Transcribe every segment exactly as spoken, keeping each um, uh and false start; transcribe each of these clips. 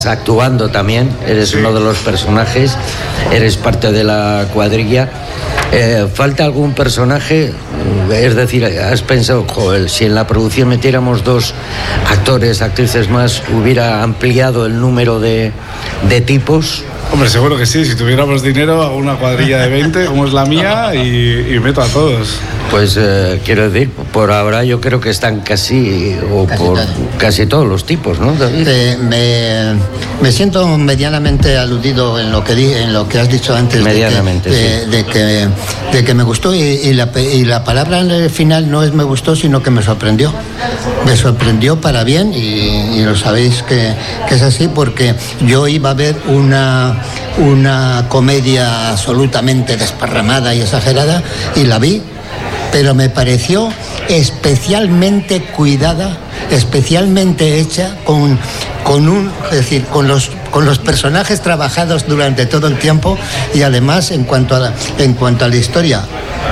actuando también, eres sí. uno de los personajes, eres parte de la cuadrilla. Eh, ¿Falta algún personaje? Es decir, ¿has pensado, joder, si en la producción metiéramos dos actores, actrices más, hubiera ampliado el número de, de tipos? Hombre, seguro que sí. Si tuviéramos dinero, hago una cuadrilla de veinte, como es la mía, y, y meto a todos. Pues eh, quiero decir, por ahora yo creo que están casi, o casi por todo. casi todos los tipos, ¿no, David? Eh, me, me siento medianamente aludido en lo que di, en lo que has dicho antes. Medianamente, de que, de, sí. de, que, de que me gustó, y, y, la, y la palabra en el final no es me gustó, sino que me sorprendió. Me sorprendió para bien, y, y lo sabéis que, que es así, porque yo iba a ver una... una comedia absolutamente desparramada y exagerada, y la vi, pero me pareció especialmente cuidada, especialmente hecha, con, con un, es decir, con los con los personajes trabajados durante todo el tiempo, y además en cuanto a la, en cuanto a la historia,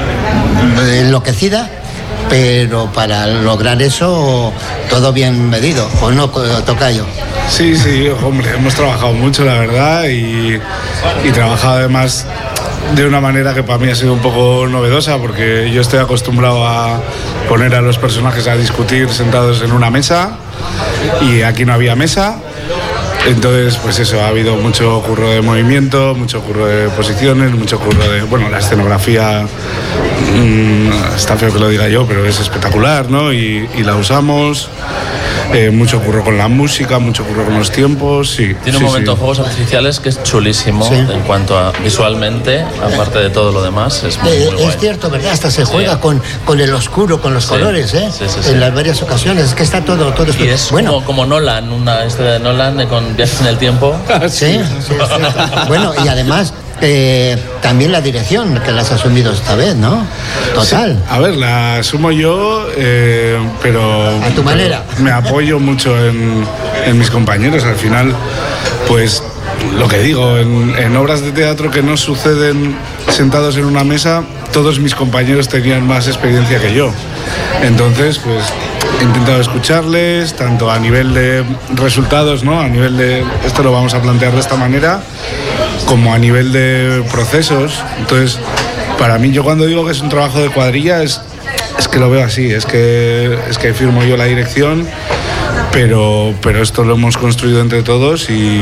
enloquecida, pero para lograr eso todo bien medido, ¿o no, tocayo? Sí, sí, hombre, hemos trabajado mucho, la verdad, y, y trabajado además de una manera que para mí ha sido un poco novedosa, porque yo estoy acostumbrado a poner a los personajes a discutir sentados en una mesa, y aquí no había mesa. Entonces, pues eso, ha habido mucho curro de movimiento, mucho curro de posiciones, mucho curro de... Bueno, la escenografía, mmm, está feo que lo diga yo, pero es espectacular, ¿no? Y, y la usamos. Eh, mucho curro con la música, mucho curro con los tiempos, sí. Tiene sí, un momento de sí. juegos artificiales que es chulísimo, sí. En cuanto a visualmente, aparte de todo lo demás, es muy, eh, muy guay. Es cierto, ¿verdad? Hasta se juega sí. con, con el oscuro, con los sí. colores, ¿eh? Sí, sí, sí. En las varias ocasiones, es que está todo... todo y es bueno. como, como Nolan, una historia de Nolan con viajes en el tiempo. Sí, sí, sí. Bueno, y además... Eh, también la dirección, que la has asumido esta vez, ¿no? Total. Sí. A ver, la asumo yo, eh, pero... A tu manera. Me apoyo mucho en, en mis compañeros. Al final, pues, lo que digo, en, en obras de teatro que no suceden sentados en una mesa, todos mis compañeros tenían más experiencia que yo. Entonces, pues, he intentado escucharles, tanto a nivel de resultados, ¿no? A nivel de, esto lo vamos a plantear de esta manera, como a nivel de procesos. Entonces, para mí, yo cuando digo que es un trabajo de cuadrilla, es, es que lo veo así, es que, es que firmo yo la dirección, pero, pero esto lo hemos construido entre todos, y,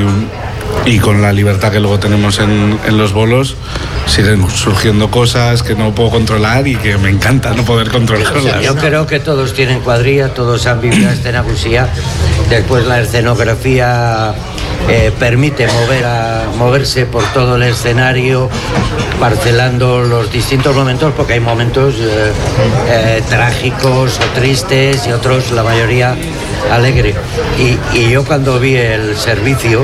y con la libertad que luego tenemos en, en los bolos, siguen surgiendo cosas que no puedo controlar y que me encanta no poder controlarlas. Yo creo que todos tienen cuadrilla, todos han vivido escenografía. Después la escenografía eh, permite mover a, moverse por todo el escenario, parcelando los distintos momentos, porque hay momentos eh, eh, trágicos o tristes, y otros, la mayoría, alegre. Y, y yo cuando vi el servicio,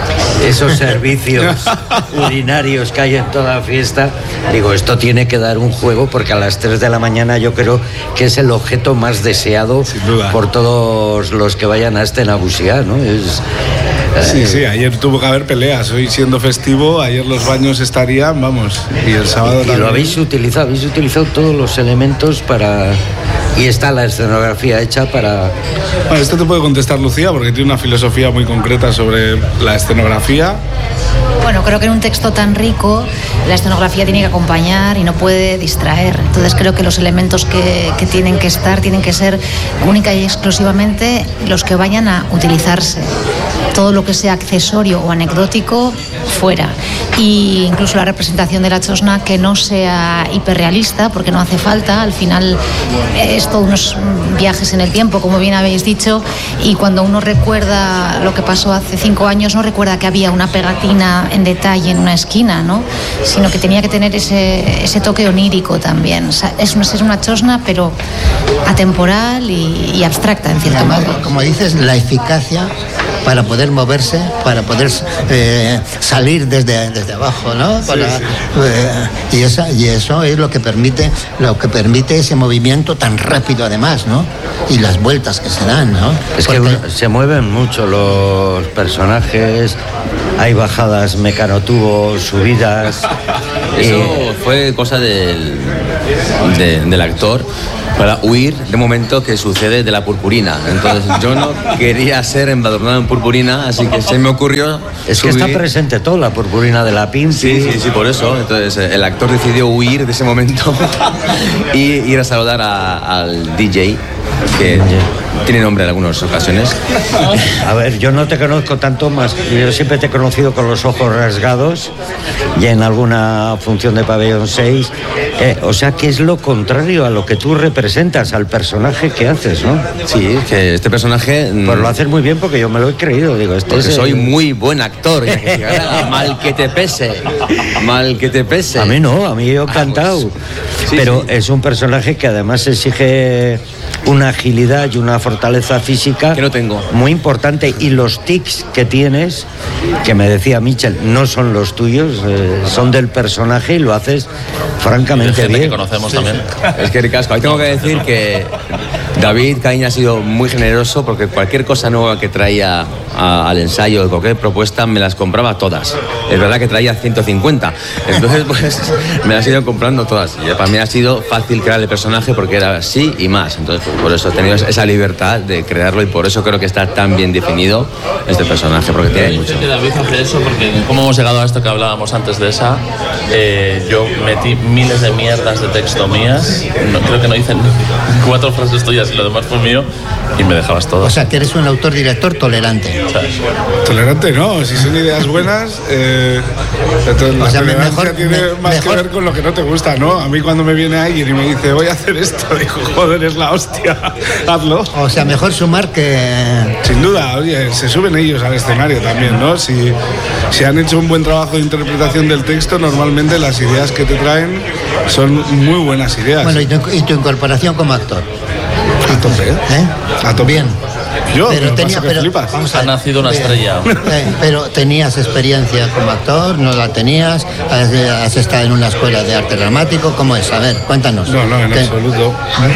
esos servicios urinarios que hay en toda fiesta, digo, esto tiene que dar un juego, porque a las tres de la mañana yo creo que es el objeto más deseado por todos los que vayan a Escenagusía, ¿no? Es, Sí, sí, ayer tuvo que haber peleas. Hoy, siendo festivo, ayer los baños estarían, vamos, y el sábado y también. Lo habéis utilizado, habéis utilizado todos los elementos para... Y está la escenografía hecha para... Bueno, esto te puede contestar Lucía, porque tiene una filosofía muy concreta sobre la escenografía. Bueno, creo que en un texto tan rico la escenografía tiene que acompañar y no puede distraer. Entonces creo que los elementos que, que tienen que estar tienen que ser única y exclusivamente los que vayan a utilizarse. Todo lo que sea accesorio o anecdótico, fuera. Y incluso la representación de la chosna que no sea hiperrealista, porque no hace falta. Al final es todo unos viajes en el tiempo, como bien habéis dicho, y cuando uno recuerda lo que pasó hace cinco años, no recuerda que había una pegatina en detalle en una esquina, ¿no? Sino que tenía que tener ese, ese toque onírico también. O sea, es, una, es una chosna, pero atemporal y, y abstracta, en cierto Además, modo. Como dices, la eficacia para poder moverse, para poder eh, salir desde, desde abajo, ¿no? Para, sí, sí. Eh, y, esa, y eso es lo que permite lo que permite ese movimiento tan rápido, además, ¿no? Y las vueltas que se dan, ¿no? Es Porque... que se mueven mucho los personajes, hay bajadas, mecanotubos, subidas. Eso y... fue cosa del, de, del actor. Para huir de momento que sucede de la purpurina. Entonces yo no quería ser embadurnado en purpurina, así que se me ocurrió. Es que subir. Está presente toda la purpurina de la Pimpi. Sí, sí, sí, por eso. Entonces el actor decidió huir de ese momento y ir a saludar a, al D J, que tiene nombre en algunas ocasiones. A ver, yo no te conozco tanto más. Yo siempre te he conocido con los ojos rasgados y en alguna función de Pabellón seis. Eh, o sea, que es lo contrario a lo que tú representas, al personaje que haces, ¿no? Sí, que este personaje... Pues lo haces muy bien porque yo me lo he creído. Digo, este porque es soy el... muy buen actor. Ya que diga, mal que te pese. Mal que te pese. A mí no, a mí yo he cantado. Ah, pues, sí, pero sí. Es un personaje que además exige una agilidad y una fortaleza física que no tengo, muy importante, y los tics que tienes, que me decía Michel, no son los tuyos, eh, son del personaje, y lo haces francamente gente bien. Que conocemos sí, también. Es que ricasco. Ahí tengo que decir que David Caíña ha sido muy generoso, porque cualquier cosa nueva que traía a, al ensayo, de cualquier propuesta, me las compraba todas. Es verdad que traía ciento cincuenta, entonces pues me las he ido comprando todas. Y para mí ha sido fácil crear el personaje porque era así y más. Entonces pues, por eso he tenido esa libertad de crearlo, y por eso creo que está tan bien definido este personaje, porque tiene mucho. Yo sé que David hace eso porque como hemos llegado a esto que hablábamos antes de esa, eh, yo metí miles de mierdas de texto mías, no, creo que no hice cuatro frases tuyas y lo demás fue mío, y me dejabas todo. O sea, que eres un autor-director tolerante. ¿Sabes? Tolerante no, si son ideas buenas, eh, entonces la o sea, tolerancia mejor, tiene me, más mejor. que ver con lo que no te gusta, ¿no? A mí cuando me viene alguien y me dice voy a hacer esto, digo, joder, es la hostia, hazlo. O sea, mejor sumar que... Sin duda, oye, se suben ellos al escenario también, ¿no? Si, si han hecho un buen trabajo de interpretación del texto, normalmente las ideas que te traen son muy buenas ideas. Bueno, ¿y tu, y tu incorporación como actor? A tope, ¿eh? A tope. Bien. Yo, pero tenía, pero, flipas. Vamos a ha nacido una estrella. Eh, pero tenías experiencia como actor, no la tenías, has, has estado en una escuela de arte dramático, ¿cómo es? A ver, cuéntanos. No, no, en ¿Qué? absoluto.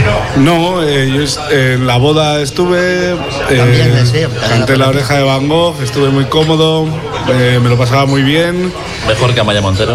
No, eh, yo en la boda estuve, También, eh, sí, canté La oreja de Van Gogh, estuve muy cómodo, eh, me lo pasaba muy bien. Mejor que Amaya Montero.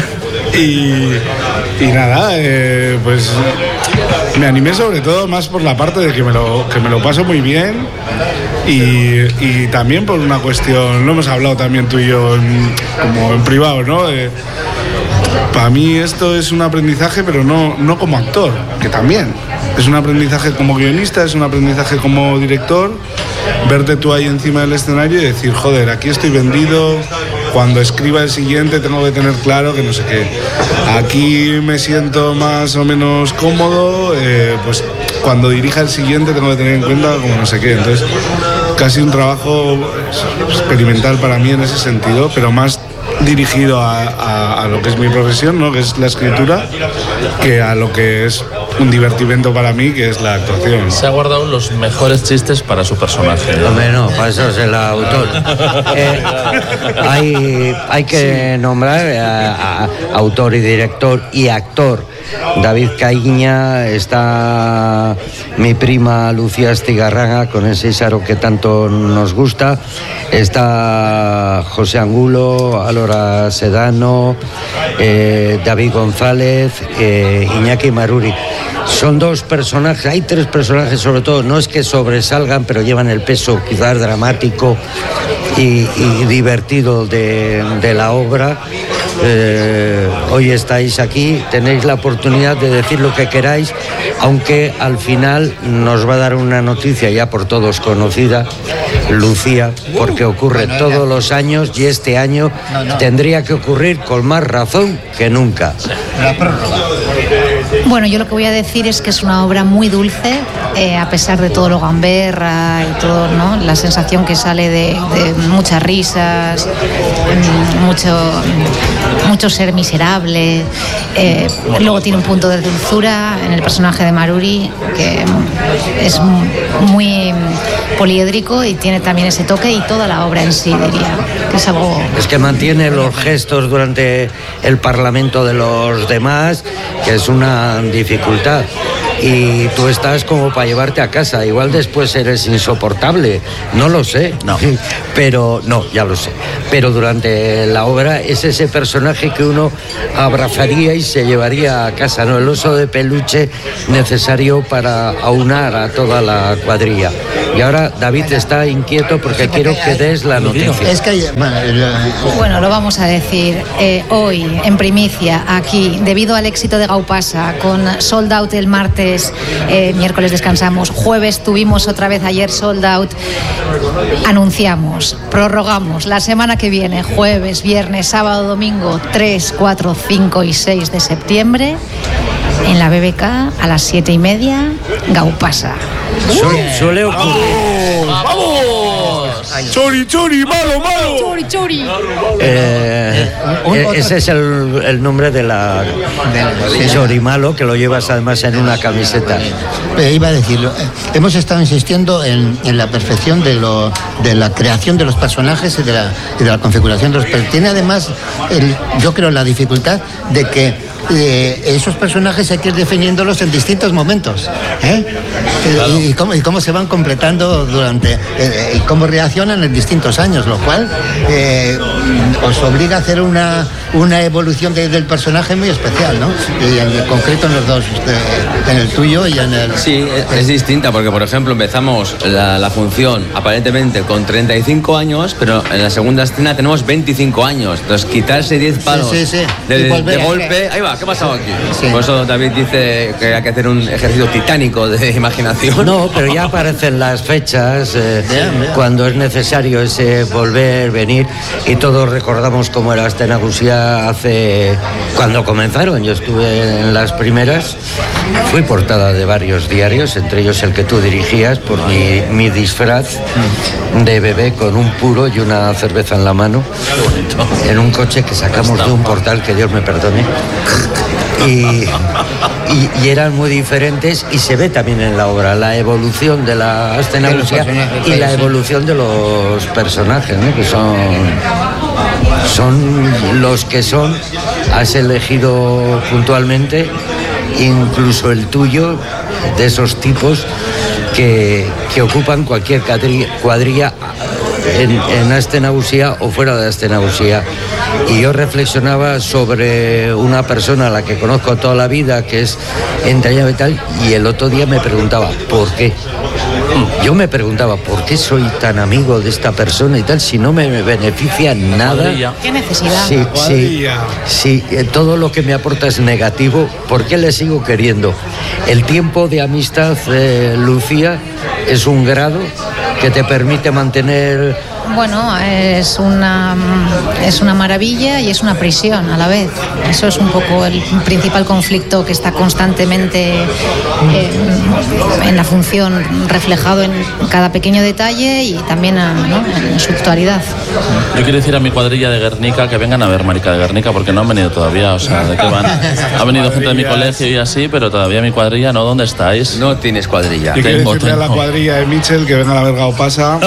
y, y nada, eh, pues me animé sobre todo más por la parte de que me lo, que me lo paso muy bien, y, y también por una cuestión, lo hemos hablado también tú y yo en, como en privado, ¿no? Eh, para mí esto es un aprendizaje, pero no, no como actor, que también es un aprendizaje como guionista, es un aprendizaje como director, verte tú ahí encima del escenario y decir, joder, aquí estoy vendido, cuando escriba el siguiente tengo que tener claro que no sé qué, aquí me siento más o menos cómodo, eh, pues cuando dirija el siguiente tengo que tener en cuenta como no sé qué. Entonces casi un trabajo experimental para mí en ese sentido, pero más dirigido a, a, a lo que es mi profesión, ¿no? Que es la escritura, que a lo que es un divertimento para mí, que es la actuación. Se ha guardado los mejores chistes para su personaje, ¿no? Hombre, no, para eso es el autor. Eh, hay, hay que sí. nombrar a, a autor y director y actor. David Caíña, está mi prima Lucía Estigarraga con ese Isaro que tanto nos gusta, está José Angulo, Alora Sedano, eh, David González, eh, Iñaki Maruri. Son dos personajes, hay tres personajes sobre todo, no es que sobresalgan, pero llevan el peso quizás dramático y, y divertido de, de la obra. Eh, hoy estáis aquí, tenéis la oportunidad de decir lo que queráis, aunque al final nos va a dar una noticia ya por todos conocida, Lucía, porque ocurre bueno, todos ya. los años, y este año no, no. tendría que ocurrir con más razón que nunca. La prórroga. Bueno, yo lo que voy a decir es que es una obra muy dulce, eh, a pesar de todo lo gamberra y todo, ¿no? La sensación que sale de, de muchas risas, mucho, mucho ser miserable. Eh, luego tiene un punto de dulzura en el personaje de Maruri, que es muy poliédrico y tiene también ese toque, y toda la obra en sí, diría, que es algo... Es que mantiene los gestos durante el parlamento de los demás, que es una dificultad. y tú estás como para llevarte a casa. Igual después eres insoportable, no lo sé, no. pero no, ya lo sé. Pero durante la obra es ese personaje que uno abrazaría y se llevaría a casa, ¿no? El oso de peluche necesario para aunar a toda la cuadrilla. Y ahora David está inquieto porque quiero que des la noticia. Es que, bueno, lo vamos a decir eh, hoy en primicia aquí, debido al éxito de Gaupasa, con sold out el martes, eh, miércoles descansamos, jueves tuvimos otra vez, ayer sold out, anunciamos, prorrogamos la semana que viene, jueves, viernes, sábado, domingo, tres, cuatro, cinco y seis de septiembre, en la B B K a las siete y media, Gaupasa. Su- suele ocurrir. ¡Vamos! ¡Chori, chori, malo, malo! Chori, chori. Eh, eh, ese es el, el nombre de la de Chorimalo, que lo llevas además en una camiseta. Eh, iba a decirlo, eh, hemos estado insistiendo en, en la perfección de, lo, de la creación de los personajes y de la, y de la configuración de los personajes. Tiene además, el, yo creo, la dificultad de que Eh, esos personajes hay que ir definiéndolos en distintos momentos, ¿eh? Claro. y, y, cómo, y cómo se van completando durante eh, y cómo reaccionan en distintos años, lo cual eh, os obliga a hacer una, una evolución de, del personaje muy especial, ¿no? Y en concreto en los dos, de, en el tuyo y en el... Sí, es, es distinta porque, por ejemplo, empezamos la, la función aparentemente con treinta y cinco años, pero en la segunda escena tenemos veinticinco años. Entonces, quitarse diez palos sí, sí, sí. de, de, volver, de golpe... ¿eh? Ahí va, ¿qué ha pasado aquí? Sí. Por eso David dice que hay que hacer un ejercicio titánico de imaginación. No, pero ya aparecen las fechas eh, Bien, bien. cuando es necesario ese volver, venir, y todos recordamos cómo era Astenagusía hace cuando comenzaron. Yo estuve en las primeras, fui portada de varios diarios, entre ellos el que tú dirigías, por mi, mi disfraz de bebé con un puro y una cerveza en la mano, en un coche que sacamos de un portal, que Dios me perdone. Y, y, y eran muy diferentes, y se ve también en la obra la evolución de la Astenagusía y la evolución de los personajes, ¿no? Que son son los que son. Has elegido puntualmente, incluso el tuyo, de esos tipos que, que ocupan cualquier cuadrilla, cuadrilla en, en Astenagusía o fuera de Astenagusía. Y yo reflexionaba sobre una persona a la que conozco toda la vida, que es entrañable y tal, y el otro día me preguntaba, ¿por qué? Yo me preguntaba, ¿por qué soy tan amigo de esta persona y tal, si no me beneficia nada? ¿Qué necesidad? Sí, sí, sí, eh, todo lo que me aporta es negativo. ¿Por qué le sigo queriendo? El tiempo de amistad, eh, Lucía, es un grado que te permite mantener... Bueno, es una, es una maravilla y es una prisión a la vez. Eso es un poco el principal conflicto que está constantemente eh, en la función, reflejado en cada pequeño detalle y también a, ¿no? en su actualidad. Yo quiero decir a mi cuadrilla de Guernica que vengan a ver Marica de Guernica, porque no han venido todavía. O sea, ¿de qué van? Ha venido gente de mi colegio y así, pero todavía mi cuadrilla no. ¿Dónde estáis? No tienes cuadrilla. Yo quiero Tengo, decirle a la tengo. cuadrilla de Mitchell que venga a ver Gaupasa.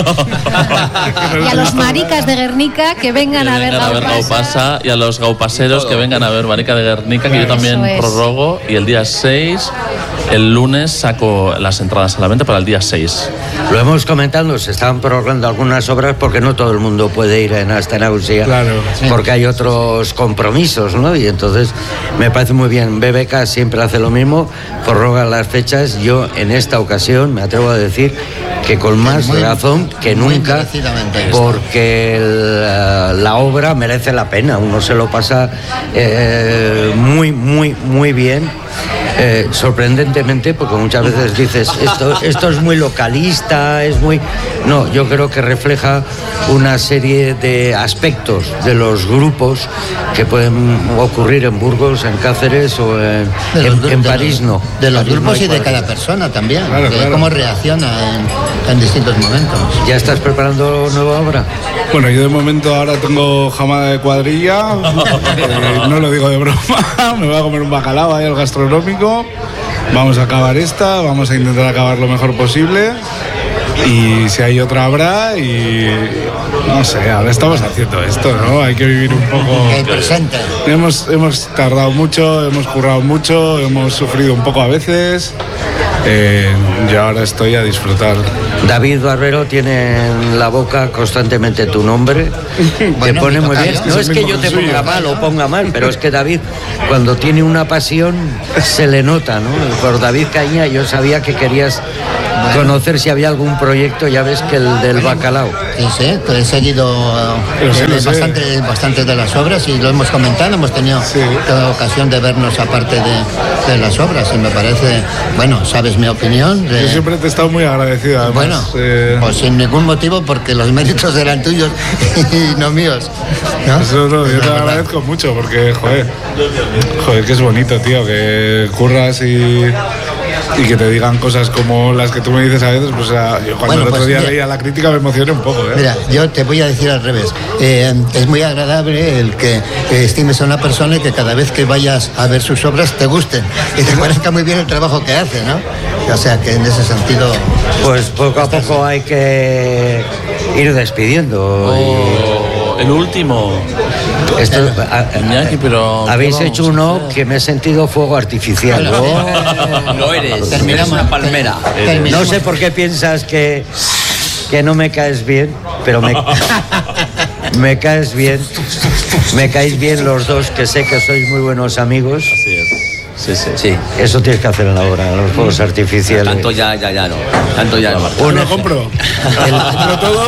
Y a los maricas de Guernica que vengan Que a ver vengan a ver Gaupasa. Gaupasa, y a los gaupaseros que vengan a ver Marica de Guernica, que yo Eso también es. prorrogo, y el día seis, el lunes, saco las entradas a la venta para el día seis. Lo hemos comentado, se están prorrogando algunas obras porque no todo el mundo puede ir en Astenagusía, Claro, sí. porque hay otros compromisos, ¿no? Y entonces me parece muy bien. B B K siempre hace lo mismo, prorroga las fechas. Yo en esta ocasión me atrevo a decir que con más Muy- razón que muy nunca, merecidamente. porque el, la obra merece la pena. Uno se lo pasa eh, muy, muy, muy bien. Eh, sorprendentemente, porque muchas veces dices esto, esto es muy localista, es muy... No, yo creo que refleja una serie de aspectos de los grupos que pueden ocurrir en Burgos, en Cáceres o en, De los en- gru- en de París, los- no. De los París no grupos hay y de cuadrilla. cada persona también. Claro, de claro. cómo reacciona en, en distintos momentos. ¿Ya estás preparando nueva obra? Bueno, yo de momento ahora tengo jamada de cuadrilla. Eh, no lo digo de broma. Me voy a comer un bacalao ahí al gastronómico. Vamos a acabar esta, vamos a intentar acabar lo mejor posible. Y si hay otra habrá, y, No sé, ahora estamos haciendo esto, ¿no? Hay que vivir un poco... El presente. Hemos, hemos tardado mucho, hemos currado mucho, hemos sufrido un poco a veces. Eh, y ahora estoy a disfrutar. David Barbero tiene en la boca constantemente tu nombre. Bueno, te pone muy bien. es que No es es el que mismo yo te suyo. ponga mal o ponga mal, pero es que David, cuando tiene una pasión, se le nota, ¿no? Por David Caña yo sabía que querías conocer si había algún proyecto, ya ves que el del bacalao. Sí, sí, pues he seguido Lo sé, eh, lo sé. bastante, bastante de las obras y lo hemos comentado, hemos tenido Sí. toda ocasión de vernos aparte de, de las obras y me parece, bueno, sabes mi opinión. Yo eh, siempre te he estado muy agradecido, además. Bueno, eh, pues sin ningún motivo porque los méritos eran tuyos y no míos. ¿no? Eso no, yo Es te lo verdad. agradezco mucho porque, joder, joder, que es bonito, tío, que curras y, y que te digan cosas como las que tú me dices a veces, pues a- yo cuando Bueno, el otro pues, día mira. leía la crítica me emocioné un poco, ¿eh? Mira, yo te voy a decir al revés. Eh, es muy agradable el que eh, estimes a una persona y que cada vez que vayas a ver sus obras te gusten y te parezca muy bien el trabajo que hace, ¿no? O sea que en ese sentido... Pues poco a poco hay que ir despidiendo. Oh, el último. Y esto, a- a- Iñaki, pero ¿qué habéis vamos hecho a uno hacer? que me he sentido fuego artificial. Oh. No eres, Terminamos. eres una palmera. No sé por qué piensas que, que no me caes bien, pero me, me caes bien. Me caéis bien los dos, que sé que sois muy buenos amigos. Sí, es. Sí, sí. Sí. Eso tienes que hacer en la obra, los fuegos artificiales. Tanto ya, ya, ya no. Tanto ya no. Pues lo compro. Compro todo.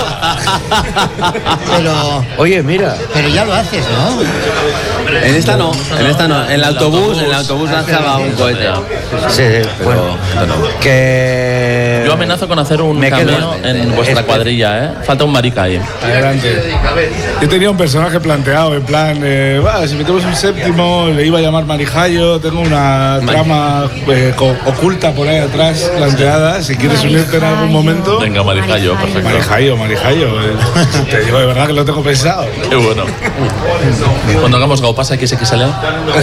Pero, Oye, mira, pero ya lo haces, ¿no? En esta no, en esta no. En el autobús, en el autobús lanzaba un cohete. sí, bueno, esto no. que... Yo amenazo con hacer un Me quedo- cameo en vuestra Espe- cuadrilla, ¿eh? Falta un marica ahí. Adelante. Yo tenía un personaje planteado, en plan, eh, "Bah, si metemos un séptimo, le iba a llamar Marijayo, tengo una trama eh, co- oculta por ahí atrás planteada, si quieres unirte en algún momento. Venga, Marijayo, perfecto. Marijayo, Marijayo, eh, te digo de verdad que lo tengo pensado. Qué bueno. Cuando hagamos Gaupasa X X L.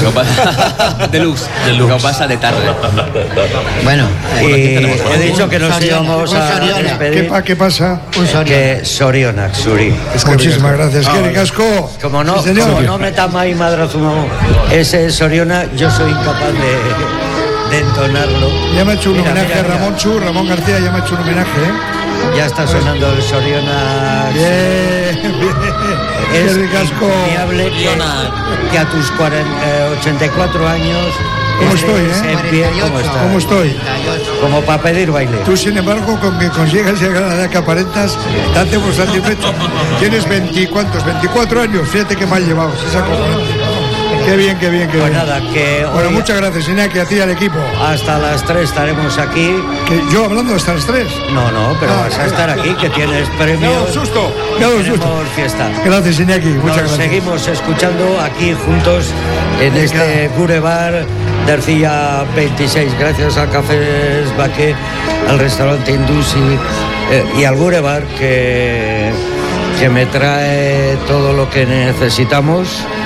Deluxe. Deluxe. Lo pasa de tarde. Bueno, Y aquí tenemos he dicho que nos Soriona, íbamos un a Soriona. ¿Qué, despedir. pa- ¿Qué pasa? un Soriona. Que Sorionak, Suri. Muchísimas gracias. Ah, ¿Qué vale. casco? Como no, Sí, señor. como no me tama y madrazumo, ese Soriona, yo soy incapaz de, de entonarlo. Ya me ha hecho un Mira, homenaje mira, a mira. Ramón Chu, Ramón García ya me ha hecho un homenaje, ¿eh? Ya está sonando el Soriona. Bien, bien. Es Qué ricasco. inviable que, que a tus cuarenta, eh, ochenta y cuatro años ¿Cómo estés estoy, eh? en pie como estás. ¿Cómo estoy? Como para pedir baile. Tú, sin embargo, con que consigas llegar a la edad que aparentas, date por satisfecho. Tienes veinte, ¿cuántos? veinticuatro años. Fíjate qué mal llevados. Esa acojonante. Qué bien, qué bien, qué Pues bien. nada, que Bueno, hoy muchas gracias, Iñaki, a ti y al equipo. hasta las tres estaremos aquí. Que yo hablando hasta las tres. No, no, pero Ah, vas a claro. estar aquí, que tienes Me ha premios. dado un susto. Me ha dado un susto. Tenemos fiesta. Gracias, Iñaki. Muchas Nos gracias. seguimos escuchando aquí juntos en este Gure Bar de Ercilla veintiséis. Gracias a Cafés Baqué, al restaurante Indusi eh, y al Gure Bar que, que me trae todo lo que necesitamos.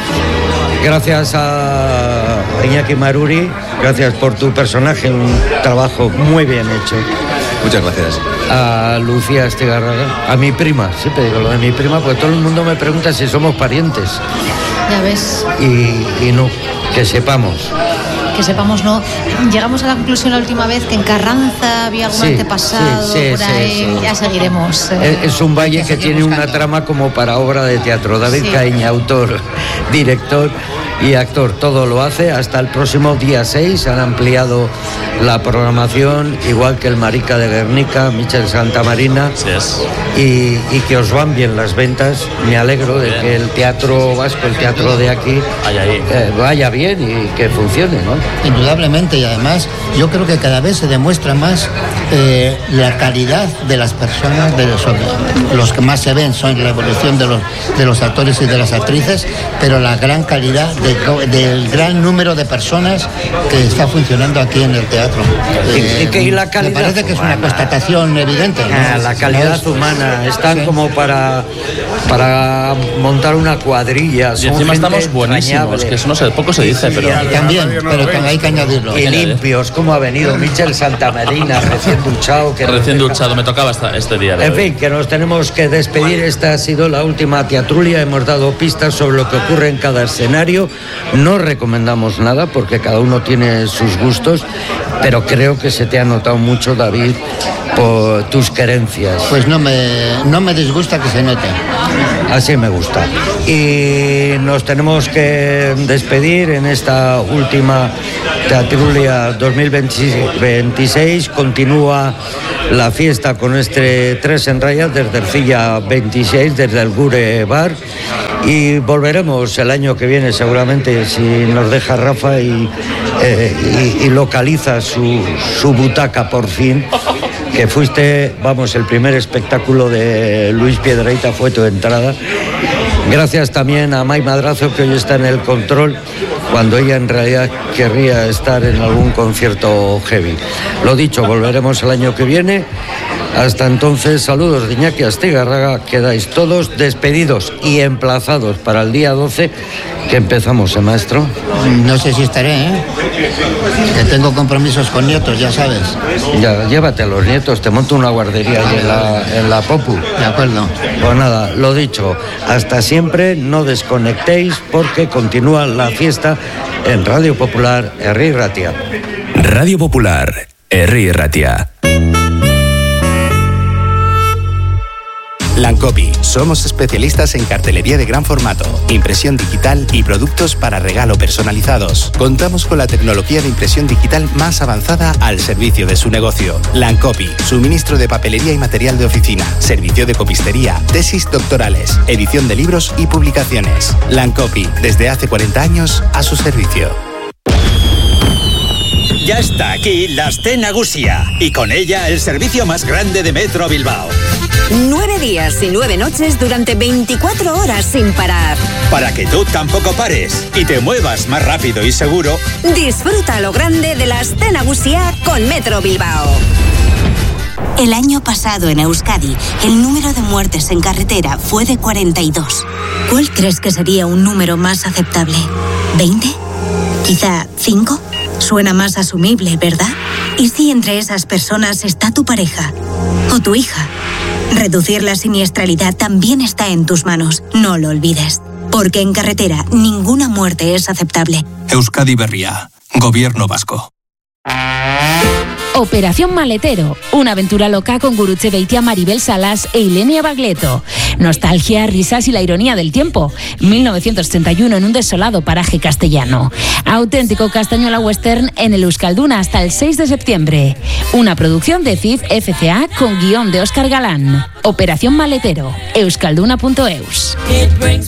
Gracias a Iñaki Maruri, gracias por tu personaje, un trabajo muy bien hecho. Muchas gracias. A Lucía Estigarraga, a mi prima, siempre digo lo de mi prima, porque todo el mundo me pregunta si somos parientes. Ya ves, Y, y no, que sepamos. que sepamos, no. Llegamos a la conclusión la última vez que en Carranza había algún Sí, antepasado, sí, sí, por sí, ahí, sí. ya seguiremos. eh. Es, es un valle que seguir tiene una buscando. trama como para obra de teatro. David Sí. Caíña, autor, director y actor, todo lo hace. Hasta el próximo día seis han ampliado la programación, igual que el Marica de Guernica, Michel Santamarina. Así es. Y, y que os van bien las ventas. Me alegro de Bien. que el teatro vasco, el teatro de aquí, Ahí, ahí. eh, vaya bien y que funcione, ¿no? Indudablemente, y además yo creo que cada vez se demuestra más eh, la calidad de las personas, de los, los que más se ven son la evolución de los, de los actores y de las actrices, pero la gran calidad de, del gran número de personas que está funcionando aquí en el teatro. Eh, y, y la calidad me parece que humana. Es una constatación evidente, ¿no? Ah, la calidad ¿no? humana, están sí. como para, para montar una cuadrilla. Y encima estamos buenísimos, que eso no sé, poco se dice, pero... También, pero también hay que añadirlo. Y limpios, como ha venido Michel Santamarina, recién duchado. Que recién duchado, me tocaba hasta este día. En fin, que nos tenemos que despedir. Esta ha sido la última teatrulia. Hemos dado pistas sobre lo que ocurre en cada escenario. No recomendamos nada porque cada uno tiene sus gustos, pero creo que se te ha notado mucho, David, por tus querencias. Pues no me, no me disgusta que se note. Así me gusta. Y nos tenemos que despedir en esta última teatrulia dos mil veintiséis. Continúa la fiesta con este Tres en Raya desde Ercilla veintiséis, desde el Gure Bar, y volveremos el año que viene seguramente, si nos deja Rafa y, eh, y, y localiza su, su butaca por fin, que fuiste, vamos, el primer espectáculo de Luis Piedrahita fue tu entrada. Gracias también a May Madrazo, que hoy está en el control, cuando ella en realidad querría estar en algún concierto heavy. Lo dicho, volveremos el año que viene. Hasta entonces, saludos de Iñaki Astigarraga. Quedáis todos despedidos y emplazados para el día doce, que empezamos, ¿eh, maestro? No sé si estaré, ¿eh? Que tengo compromisos con nietos, ya sabes. Ya, llévate a los nietos, te monto una guardería ahí en la, en la Popu. De acuerdo. Pues nada, lo dicho, hasta siempre, no desconectéis porque continúa la fiesta en Radio Popular, Herri Ratia. Radio Popular, Herri Ratia. Lancopi. Somos especialistas en cartelería de gran formato, impresión digital y productos para regalo personalizados. Contamos con la tecnología de impresión digital más avanzada al servicio de su negocio. Lancopi. Suministro de papelería y material de oficina. Servicio de copistería. Tesis doctorales. Edición de libros y publicaciones. Lancopi. Desde hace cuarenta años a su servicio. Ya está aquí la Aste Nagusia y con ella el servicio más grande de Metro Bilbao. Nueve días y nueve noches durante veinticuatro horas sin parar. Para que tú tampoco pares y te muevas más rápido y seguro. Disfruta lo grande de la Aste Nagusia con Metro Bilbao. El año pasado en Euskadi, el número de muertes en carretera fue de cuarenta y dos. ¿Cuál crees que sería un número más aceptable? ¿veinte? ¿Quizá cinco? Suena más asumible, ¿verdad? ¿Y si entre esas personas está tu pareja o tu hija? Reducir la siniestralidad también está en tus manos, no lo olvides. Porque en carretera ninguna muerte es aceptable. Euskadi Berria, Gobierno Vasco. Operación Maletero, una aventura loca con Gurutze Beitia, Maribel Salas e Ilenia Bagleto. Nostalgia, risas y la ironía del tiempo. mil novecientos treinta y uno en un desolado paraje castellano. Auténtico castañuela western en el Euskalduna hasta el seis de septiembre. Una producción de C I F F C A con guión de Óscar Galán. Operación Maletero, euskalduna punto eus.